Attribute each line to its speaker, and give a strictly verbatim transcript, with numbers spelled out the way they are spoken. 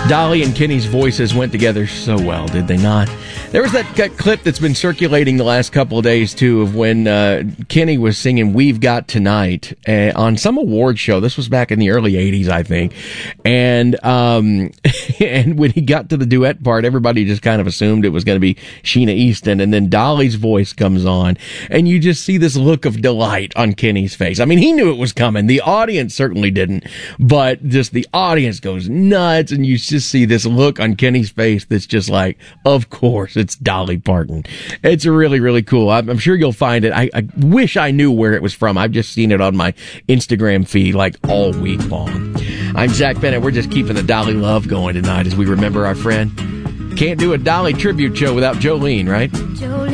Speaker 1: Dolly and Kenny's voices went together so well, did they not? There was that, that clip that's been circulating the last couple of days, too, of when uh, Kenny was singing We've Got Tonight uh, on some award show. This was back in the early eighties, I think. And um, and when he got to the duet part, everybody just kind of assumed it was going to be Sheena Easton. And then Dolly's voice comes on, and you just see this look of delight on Kenny's face. I mean, he knew it was coming. The audience certainly didn't. But just the audience goes nuts, and you just see this look on Kenny's face that's just like, of course, it's Dolly Parton. It's really, really cool. I'm, I'm sure you'll find it. I, I wish I knew where it was from. I've just seen it on my Instagram feed like all week long. I'm Zach Bennett. We're just keeping the Dolly love going tonight as we remember our friend. Can't do a Dolly tribute show without Jolene, right? Jolene.